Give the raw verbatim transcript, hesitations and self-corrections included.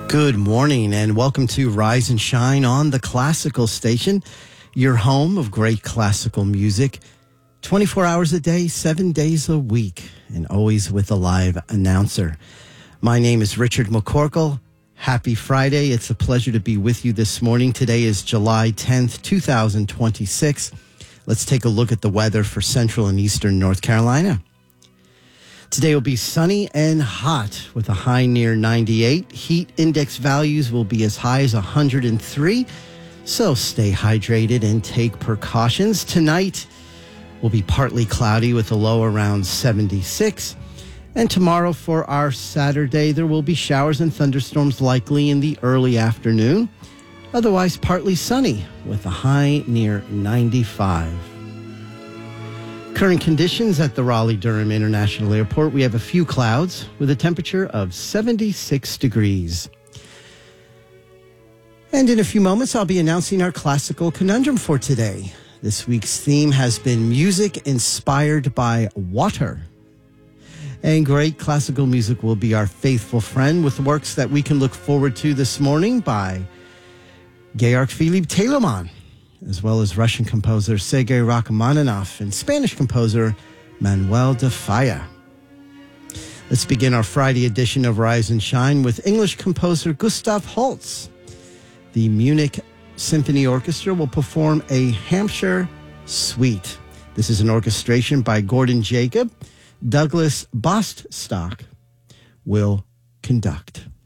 Good morning and welcome to Rise and Shine on the Classical Station, your home of great classical music, twenty-four hours a day, seven days a week, and always with a live announcer. My name is Richard McCorkle. Happy Friday. It's a pleasure to be with you this morning. Today is July tenth, twenty twenty-six. Let's take a look at the weather for central and eastern North Carolina. Today will be sunny and hot with a high near ninety-eight. Heat index values will be as high as one hundred three, so stay hydrated and take precautions. Tonight will be partly cloudy with a low around seventy-six. And tomorrow for our Saturday, there will be showers and thunderstorms likely in the early afternoon. Otherwise, partly sunny with a high near ninety-five. Current conditions at the Raleigh-Durham International Airport, we have a few clouds with a temperature of seventy-six degrees. And in a few moments, I'll be announcing our classical conundrum for today. This week's theme has been music inspired by water. And great classical music will be our faithful friend with works that we can look forward to this morning by Georg Philipp Telemann, as well as Russian composer Sergei Rachmaninoff and Spanish composer Manuel de Falla. Let's begin our Friday edition of Rise and Shine with English composer Gustav Holst. The Munich Symphony Orchestra will perform a Hampshire Suite. This is an orchestration by Gordon Jacob. Douglas Bostock will conduct.